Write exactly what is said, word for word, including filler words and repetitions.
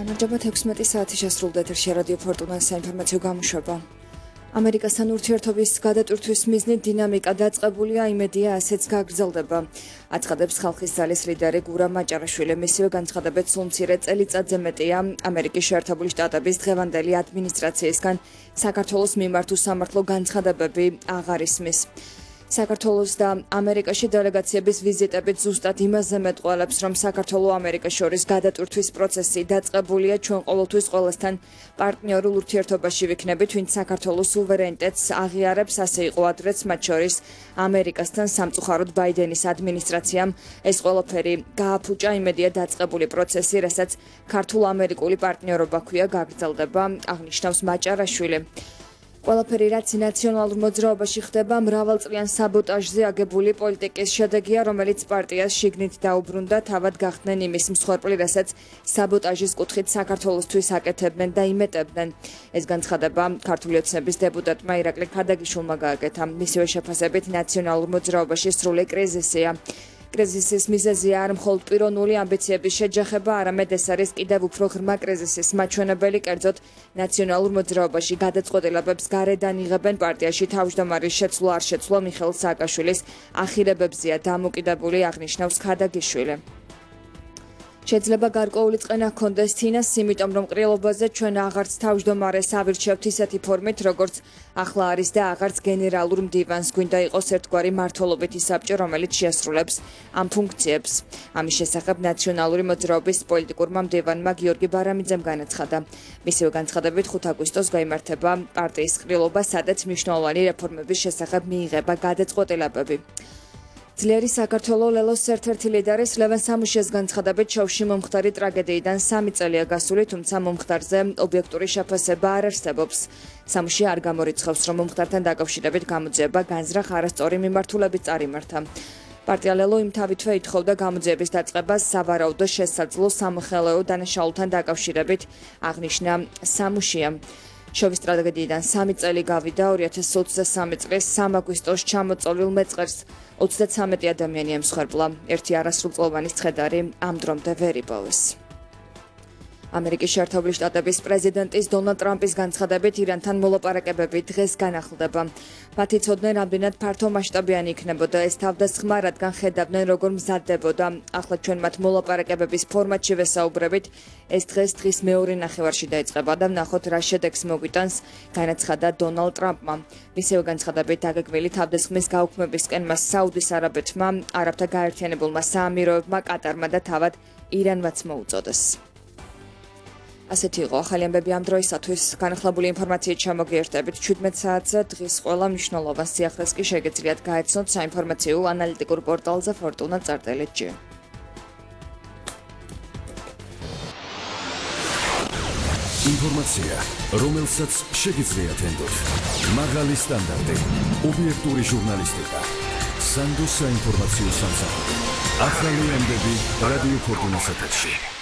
გამარჯობა თექვსმეტი საათი შესრულდა ეთერში რადიო ფორტუნას საინფორმაციო გამოშვება. ამერიკასთან ურთიერთობის გადატვირთვის მიზნით დინამიკა დაწყებულია, იმედია ასეც გაგრძელდება. აცხადებს ხალხის ძალის ლიდერი გურამ მაჭარაშვილი. მისივე განცხადებით სულ მცირე წელიწადზე მეტია ამერიკის შეერთებული შტატების დღევანდელი ადმინისტრაციისგან საქართველოს მიმართ უსამართლო განცხადებები აღარ ისმის. საქართველოს და ამერიკაში დელეგაციების ვიზიტებით ზუსტად იმაზე მეტყველებს, რომ საქართველო ამერიკას შორის გადატვირთვის პროცესი დაწყებულია, ჩვენ ყოველთვის ყველასთან პარტნიორულ ურთიერთობაში ვიქნებით, ვინც საქართველოს სუვერენიტეტს აღიარებს, ასე იყო ადრეც, მათ შორის ამერიკასთან სამწუხაროდ ბაიდენის ადმინისტრაციამ ეს ყველაფერი გააფუჭა, იმედია დაწყებული პროცესი, რასაც ქართულ-ამერიკული პარტნიორობა ქვია, გაგრძელდება, აღნიშნავს მაჭარაშვილი. ყველაფერი რაც ნაციონალურ მოძრაობაში ხდება, მრავალწლიან საბოტაჟზე აგებული პოლიტიკის შედეგია, რომელიც პარტიას შიგნით დაუბრუნდა, თავად გახდნენ იმის მსხვერპლი, რასაც საბოტაჟის კუთხით საქართველოსთვის აკეთებდნენ და იმეტებდნენ. ეს განცხადება ქართული ოცნების დეპუტატმა ირაკლი ქადაგიშვილმა გააკეთა. მისივე შეფასებით ნაციონალურ მოძრაობაში სრული კრიზისია. კრიზისის მიზეზია არ მხოლოდ პიროვნული ამბიციების შეჯახება, არამედ ეს არის კიდევ უფრო ღრმა კრიზისის მაჩვენებელი, კერძოდ ნაციონალურ მოძრაობაში გადაწყვეტილებებს გარედან იღებენ პარტიაში თავმჯდომარის შეცვლა არ შეცვლა მიხეილ სააკაშვილის ახირებებზეა დამოკიდებული, აღნიშნავს ქადაგიშვილი. შეიძლება გარკვეული წყენა ჰქონდეს თინას, იმიტომ რომ ყრილობაზე ჩვენ აღარც თავმჯდომარეს ავირჩევთ ისეთი ფორმით, როგორც ახლა არის და აღარც გენერალურ მდივანს, გვინდა იყოს ერთგვარი მმართველობითი საბჭო, რომელიც შეასრულებს ამ ფუნქციებს. ამის შესახებ ნაციონალური მოძრაობის პოლიტიკურმა მდივანმა გიორგი ბარამიძემ განაცხადა. მისივე განცხადებით ხუთი აგვისტოს გაიმართება პარტიის ყრილობა, სადაც მნიშვნელოვანი რეფორმების შესახებ მიიღება გადაწყვეტილებები. ძლიერი საქართველო ლელოს ერთ-ერთი ლიდერის ლევან სამუშიას განცხადებით შოვში მომხდარი ტრაგედიიდან სამი წელია გასული, თუმცა მომხდარზე ობიექტური შეფასება არ არსებობს. სამუში არ გამორიცხავს, რომ მომხდართან დაკავშირებით გამოძიება განზრახ არასწორი მიმართულებით წარიმართა. პარტია ლელო იმთავითვე ითხოვდა გამოძიების დაწყებას სავარაუდო შესაძლო სამოხელეო დანაშაულთან დაკავშირებით, აღნიშნა სამუშია. შოვის ტრაგედიიდან სამი წელი გავიდა ორი ათას ოცდასამი წლის სამი აგვისტოს ჩამოწოლილ მეწყერს ოცდათვრამეტი ადამიანი ემსხვერპლა. ერთი არასრულწლოვანი ცხედარი ამ დრომდე ვერ იპოვეს. ამერიკის შეერთებული შტატების პრეზიდენტის დონალდ ტრამპის განცხადებით ირანთან მოლაპარაკებები დღეს განახლდება. მათ იცოდნენ, რამდენად ფართომასშტაბიანი იქნებოდა ეს თავდასხმა, რადგან ხედავდნენ, როგორ მზადდებოდა. ახლა ჩვენ მათ მოლაპარაკებების ფორმატში ვესაუბრებით. ეს დღეს დღის მეორე ნახევარში დაიწყება და ვნახოთ, რა შედეგს მოგვიტანს, განაცხადა დონალდ ტრამპმა. მისივე განცხადებით დაგეგმილი თავდასხმის გაუქმებისკენ მას საუდის არაბეთმა, არაბთა გაერთიანებულმა საამიროებმა, კატარმა და თავად ირანმაც მოუწოდეს. ასეთი იყო ახალი ამბები ამ დროისათვის. განახლებული ინფორმაციით ჩამოგიერთებით შვიდმეტ საათზე. დღის ყველა მნიშვნელოვან სიახლეს კი შეგეძლიათ გაეცნოთ საინფორმაციო ანალიტიკურ პორტალზე fortuna punct r t l. ინფორმაცია, რომელსაც შეგიძლიათ ენდოთ. მაღალი სტანდარტი, ობიექტური ჟურნალისტიკა, სანდო საინფორმაციო სამსახური. ახალი ამბები რადიო ფორტუნას ეთერში.